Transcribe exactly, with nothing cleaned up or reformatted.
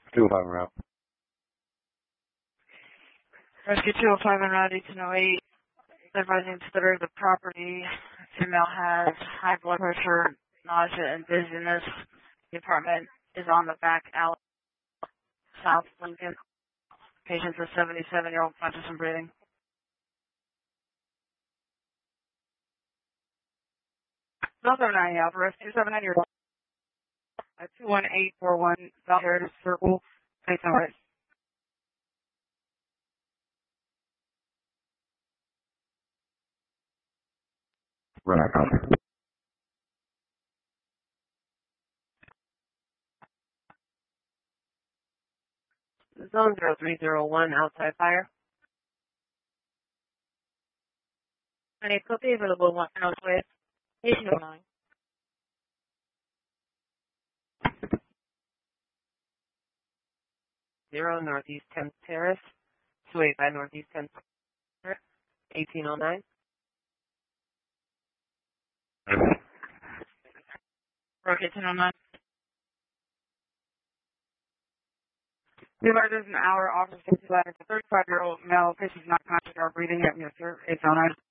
two oh five and route. Rescue two oh five and route eighteen oh eight. Advising to the property. Female has high blood pressure, nausea, and dizziness. The apartment is on the back alley, South Lincoln. Patient is a seventy-seven-year-old, conscious and breathing. Southern nine Alvarez, two seven nine, at two one eight four one South Heritage Circle, Saint Louis. Run out copy. Zone zero three zero one, outside fire. Any copy available one elsewhere. Patient oh nine. Zero Northeast tenth Terrace, Sway by Northeast tenth Terrace, eighteen oh nine. Rock eighteen oh nine. We learned there's an hour, officer safety ladder for thirty-five-year-old male, patient not conscious or breathing at Mister eight oh nine.